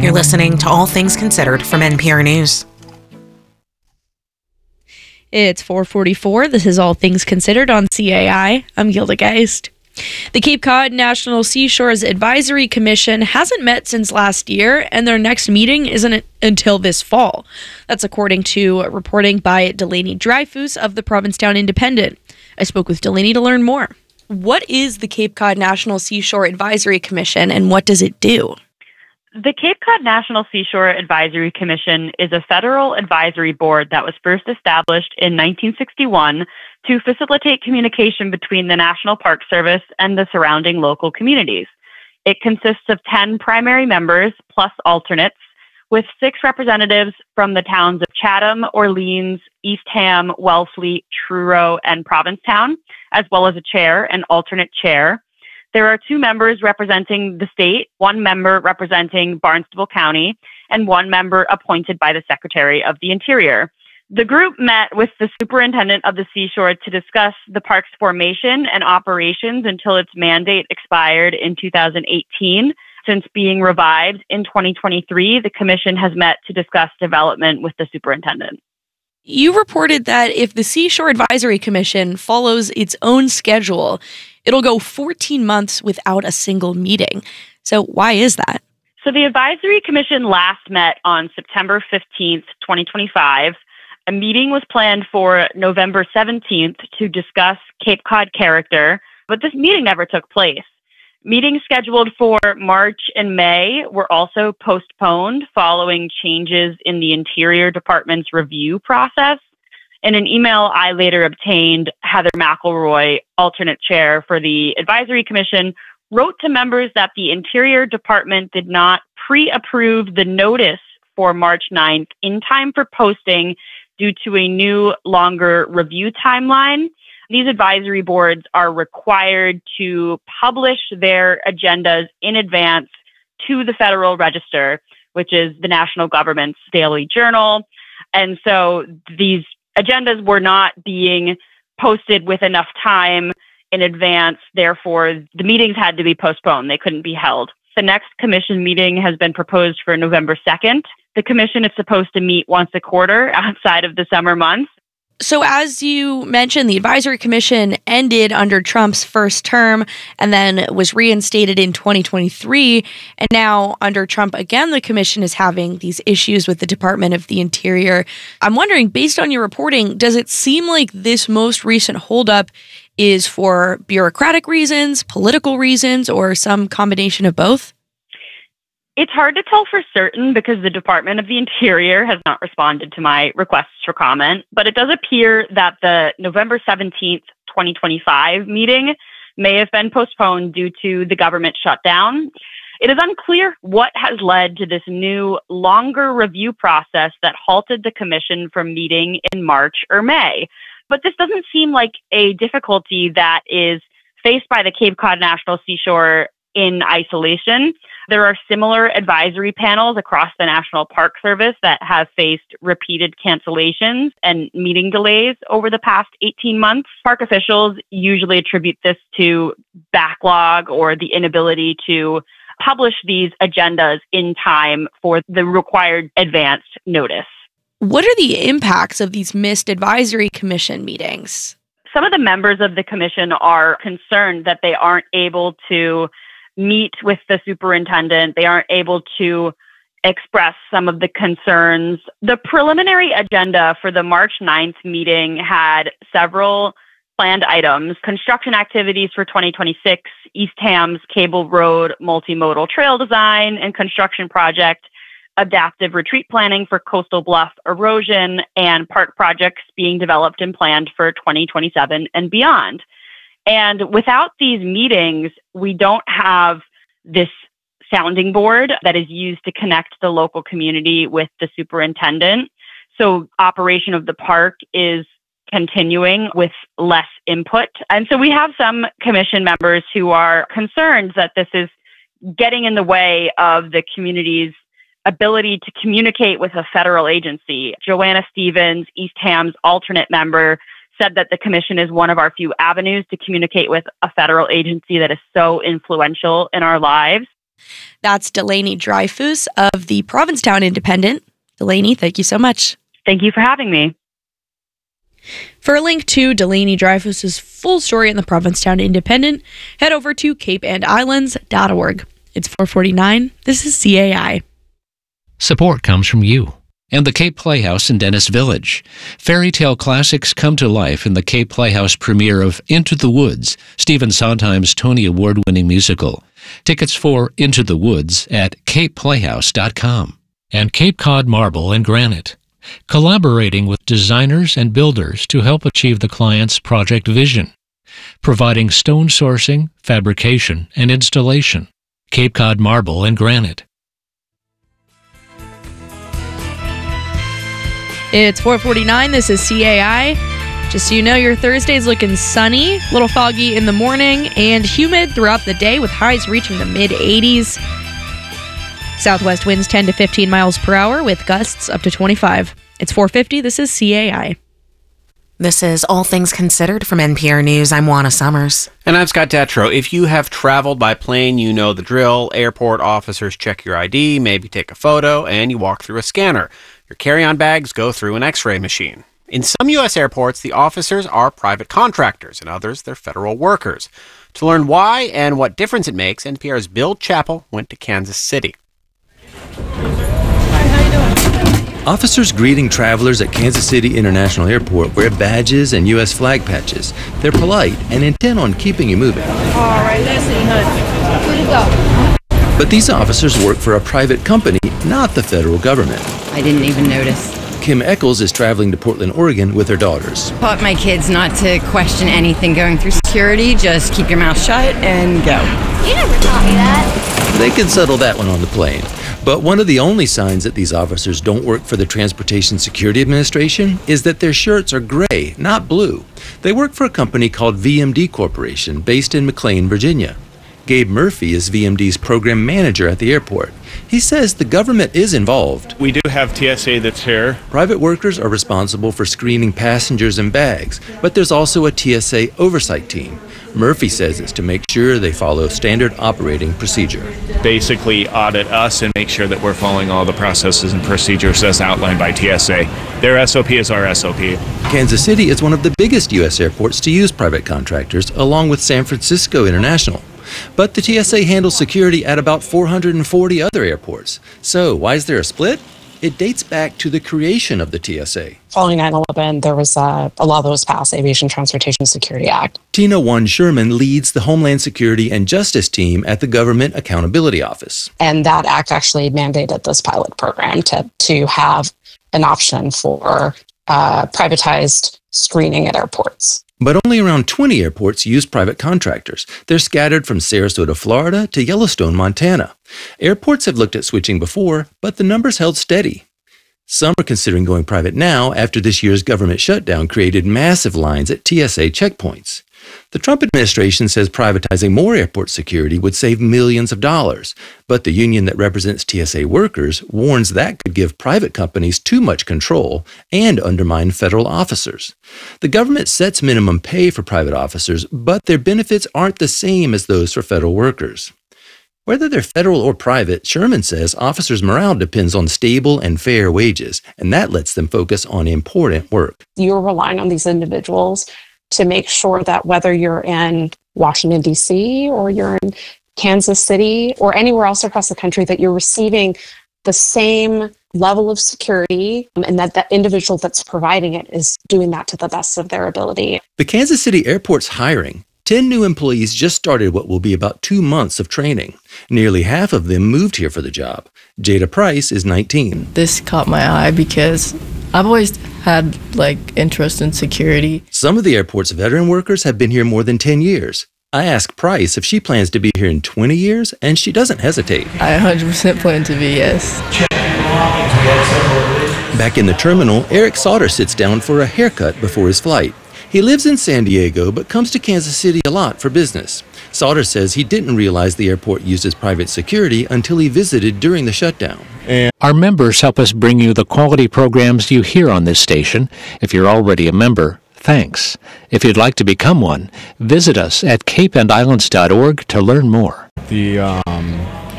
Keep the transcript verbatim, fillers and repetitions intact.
You're listening to All Things Considered from N P R News. It's four forty-four. This is All Things Considered on C A I. I'm Gilda Geist. The Cape Cod National Seashores Advisory Commission hasn't met since last year, and their next meeting isn't until this fall. That's according to reporting by Delaney Dreyfus of the Provincetown Independent. I spoke with Delaney to learn more. What is the Cape Cod National Seashore Advisory Commission, and what does it do? The Cape Cod National Seashore Advisory Commission is a federal advisory board that was first established in nineteen sixty-one to facilitate communication between the National Park Service and the surrounding local communities. It consists of ten primary members plus alternates, with six representatives from the towns of Chatham, Orleans, Eastham, Wellfleet, Truro, and Provincetown, as well as a chair and alternate chair. There are two members representing the state, one member representing Barnstable County, and one member appointed by the Secretary of the Interior. The group met with the superintendent of the seashore to discuss the park's formation and operations until its mandate expired in two thousand eighteen. Since being revived in twenty twenty-three, the commission has met to discuss development with the superintendent. You reported that if the Seashore Advisory Commission follows its own schedule, it'll go fourteen months without a single meeting. So why is that? So the Advisory Commission last met on September fifteenth, twenty twenty-five. A meeting was planned for November seventeenth to discuss Cape Cod character, but this meeting never took place. Meetings scheduled for March and May were also postponed following changes in the Interior Department's review process. In an email I later obtained, Heather McElroy, alternate chair for the Advisory Commission, wrote to members that the Interior Department did not pre-approve the notice for March ninth in time for posting due to a new, longer review timeline. These advisory boards are required to publish their agendas in advance to the Federal Register, which is the national government's daily journal. And so these agendas were not being posted with enough time in advance. Therefore, the meetings had to be postponed. They couldn't be held. The next commission meeting has been proposed for November second. The commission is supposed to meet once a quarter outside of the summer months. So as you mentioned, the Advisory Commission ended under Trump's first term and then was reinstated in twenty twenty-three. And now under Trump again, the commission is having these issues with the Department of the Interior. I'm wondering, based on your reporting, does it seem like this most recent holdup is for bureaucratic reasons, political reasons, or some combination of both? It's hard to tell for certain because the Department of the Interior has not responded to my requests for comment, but it does appear that the November seventeenth, twenty twenty-five meeting may have been postponed due to the government shutdown. It is unclear what has led to this new, longer review process that halted the commission from meeting in March or May. But this doesn't seem like a difficulty that is faced by the Cape Cod National Seashore in isolation. There are similar advisory panels across the National Park Service that have faced repeated cancellations and meeting delays over the past eighteen months. Park officials usually attribute this to backlog or the inability to publish these agendas in time for the required advance notice. What are the impacts of these missed Advisory Commission meetings? Some of the members of the commission are concerned that they aren't able to meet with the superintendent. They aren't able to express some of the concerns. The preliminary agenda for the March ninth meeting had several planned items: construction activities for twenty twenty-six, Eastham's Cable Road multimodal trail design and construction project, adaptive retreat planning for coastal bluff erosion, and park projects being developed and planned for twenty twenty-seven and beyond. And without these meetings, we don't have this sounding board that is used to connect the local community with the superintendent. So operation of the park is continuing with less input. And so we have some commission members who are concerned that this is getting in the way of the community's ability to communicate with a federal agency. Joanna Stevens, Eastham's alternate member, said that the commission is one of our few avenues to communicate with a federal agency that is so influential in our lives. That's Delaney Dreyfus of the Provincetown Independent. Delaney, thank you so much. Thank you for having me. For a link to Delaney Dreyfus's full story in the Provincetown Independent, head over to cape and islands dot org. It's four forty-nine. This is C A I. Support comes from you and the Cape Playhouse in Dennis Village. Fairy tale classics come to life in the Cape Playhouse premiere of Into the Woods, Stephen Sondheim's Tony Award-winning musical. Tickets for Into the Woods at cape playhouse dot com. And Cape Cod Marble and Granite, collaborating with designers and builders to help achieve the client's project vision, providing stone sourcing, fabrication, and installation. Cape Cod Marble and Granite. It's four forty-nine. This is C A I. Just so you know, your Thursday's looking sunny, a little foggy in the morning, and humid throughout the day with highs reaching the mid eighties. Southwest winds ten to fifteen miles per hour with gusts up to twenty-five. It's four fifty. This is C A I. This is All Things Considered from N P R News. I'm Juana Summers. And I'm Scott Detrow. If you have traveled by plane, you know the drill. Airport officers check your I D, maybe take a photo, and you walk through a scanner. Your carry-on bags go through an X-ray machine. In some U S airports, the officers are private contractors. In others, they're federal workers. To learn why and what difference it makes, N P R's Bill Chappell went to Kansas City. Officers greeting travelers at Kansas City International Airport wear badges and U S flag patches. They're polite and intent on keeping you moving. All right, let's see, honey. Where you go? But these officers work for a private company, not the federal government. I didn't even notice. Kim Eccles is traveling to Portland, Oregon with her daughters. Taught my kids not to question anything going through security. Just keep your mouth shut and go. You never taught me that. They can settle that one on the plane. But one of the only signs that these officers don't work for the Transportation Security Administration is that their shirts are gray, not blue. They work for a company called V M D Corporation based in McLean, Virginia. Gabe Murphy is V M D's program manager at the airport. He says the government is involved. We do have T S A that's here. Private workers are responsible for screening passengers and bags, but there's also a T S A oversight team. Murphy says it's to make sure they follow standard operating procedure. Basically audit us and make sure that we're following all the processes and procedures as outlined by T S A. Their S O P is our S O P. Kansas City is one of the biggest U S airports to use private contractors, along with San Francisco International. But the T S A handles security at about four hundred forty other airports. So why is there a split? It dates back to the creation of the T S A. Following nine eleven, there was uh, a law that was passed, Aviation Transportation Security Act. Tina One Sherman leads the Homeland Security and Justice team at the Government Accountability Office. And that act actually mandated this pilot program to, to have an option for uh, privatized screening at airports. But only around twenty airports use private contractors. They're scattered from Sarasota, Florida to Yellowstone, Montana. Airports have looked at switching before, but the numbers held steady. Some are considering going private now after this year's government shutdown created massive lines at T S A checkpoints. The Trump administration says privatizing more airport security would save millions of dollars, but the union that represents T S A workers warns that could give private companies too much control and undermine federal officers. The government sets minimum pay for private officers, but their benefits aren't the same as those for federal workers. Whether they're federal or private, Sherman says officers' morale depends on stable and fair wages, and that lets them focus on important work. You're relying on these individuals to make sure that whether you're in Washington, D C, or you're in Kansas City, or anywhere else across the country, that you're receiving the same level of security, and that the individual that's providing it is doing that to the best of their ability. The Kansas City airport's hiring. Ten new employees just started what will be about two months of training. Nearly half of them moved here for the job. Jada Price is nineteen. This caught my eye because I've always had like interest in security. Some of the airport's veteran workers have been here more than ten years. I asked Price if she plans to be here in twenty years, and she doesn't hesitate. I one hundred percent plan to be, yes. Back in the terminal, Eric Sauter sits down for a haircut before his flight. He lives in San Diego, but comes to Kansas City a lot for business. Sauter says he didn't realize the airport uses private security until he visited during the shutdown. Our members help us bring you the quality programs you hear on this station. If you're already a member, thanks. If you'd like to become one, visit us at cape and islands dot org to learn more. The um,